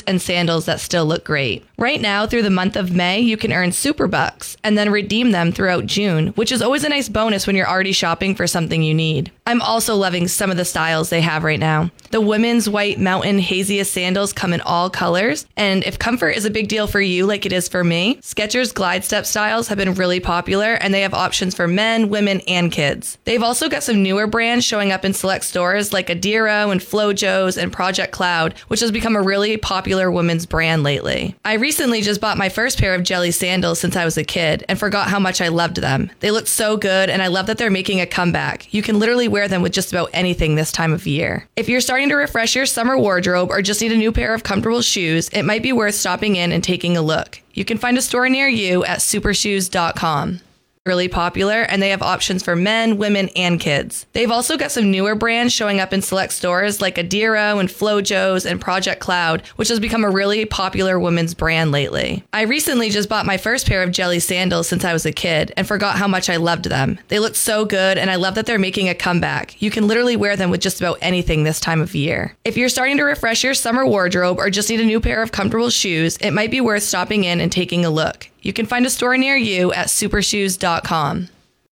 and sandals that still look great. Right now, through the month of May, you can earn Super Bucks and then redeem them throughout June, which is always a nice bonus when you're already shopping for something you need. I'm also loving some of the styles they have right now. The women's white mountain haziest sandals come in all colors, and if comfort is a big deal for you like it is for me, Skechers Glide Step styles have been really popular, and they have options for men, women, and kids. They've also got some newer brands showing up in select stores like Adiro and Flojo's and Project Cloud, which has become a really popular women's brand lately. I recently just bought my first pair of Jelly sandals since I was a kid and forgot how much I loved them. They look so good, and I love that they're making a comeback. You can literally wear them with just about anything this time of year. If you're starting to refresh your summer wardrobe or just need a new pair of comfortable shoes, it might be worth stopping in and taking a look. You can find a store near you at supershoes.com. Really popular, and they have options for men, women, and kids. They've also got some newer brands showing up in select stores like Adiro and Flojo's and Project Cloud, which has become a really popular women's brand lately. I recently just bought my first pair of Jelly sandals since I was a kid and forgot how much I loved them. They look so good, and I love that they're making a comeback. You can literally wear them with just about anything this time of year. If you're starting to refresh your summer wardrobe or just need a new pair of comfortable shoes, it might be worth stopping in and taking a look. You can find a store near you at supershoes.com.